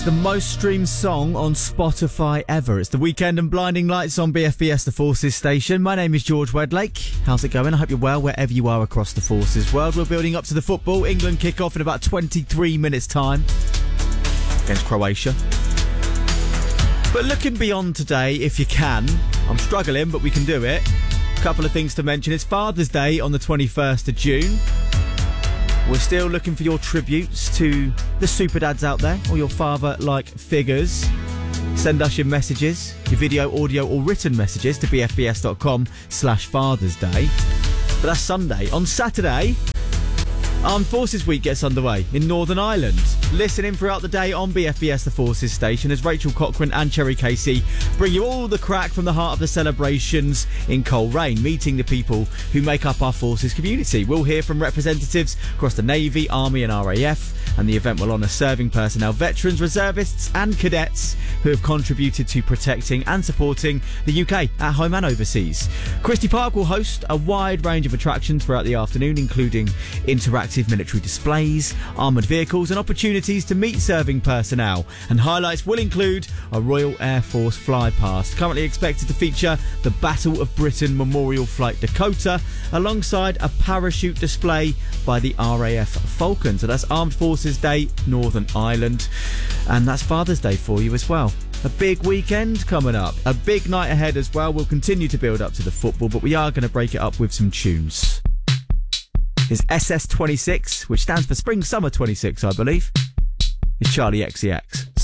The most streamed song on Spotify ever. It's The Weekend and Blinding Lights on BFBS, the Forces station. My name is George Wedlake. How's it going? I hope you're well wherever you are across the Forces world. We're building up to the football. England kick off in about 23 minutes time against Croatia. But looking beyond today, if you can, I'm struggling, but we can do it. A couple of things to mention. It's Father's Day on the 21st of June. We're still looking for your tributes to the super dads out there or your father-like figures. Send us your messages, your video, audio or written messages to bfbs.com/Father's Day. But that's Sunday. On Saturday, Armed Forces Week gets underway in Northern Ireland. Listen in throughout the day on BFBS, the Forces station, as Rachel Cochran and Cherry Casey bring you all the crack from the heart of the celebrations in Coleraine, meeting the people who make up our Forces community. We'll hear from representatives across the Navy, Army and RAF, and the event will honour serving personnel, veterans, reservists and cadets who have contributed to protecting and supporting the UK at home and overseas. Christie Park will host a wide range of attractions throughout the afternoon, including interactive military displays, armoured vehicles and opportunities to meet serving personnel. And highlights will include a Royal Air Force flypast, currently expected to feature the Battle of Britain Memorial Flight Dakota, alongside a parachute display by the RAF Falcon. So that's Armed Forces Day, Northern Ireland. And that's Father's Day for you as well. A big weekend coming up. A big night ahead as well. We'll continue to build up to the football, but we are going to break it up with some tunes. Is SS26, which stands for Spring Summer 26, I believe. It's Charlie XCX.